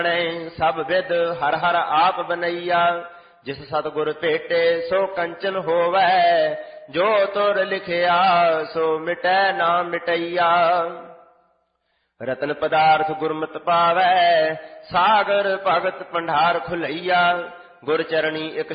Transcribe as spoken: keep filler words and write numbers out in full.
ਸਭ with her ਹਰ ਆਪ ਬਨਈਆ। ਜਿਸ ਸਤਿਗੁਰ ਭੇਟੇ ਸੋ ਕੰਚਨ ਹੋਵੈ। ਜੋ ਤੁਰ ਲਿਖਿਆ ਸੋ ਮਿਟੈ ਨਾ ਮਿਟਈਆ। ਰਤਨ ਪਦਾਰਥ ਗੁਰਮਤਿ ਪਾਵੈ। ਸਾਗਰ ਭਗਤ ਭੰਡਾਰ ਖੁਲਈਆ। ਗੁਰ ਚਰਣੀ ਇਕ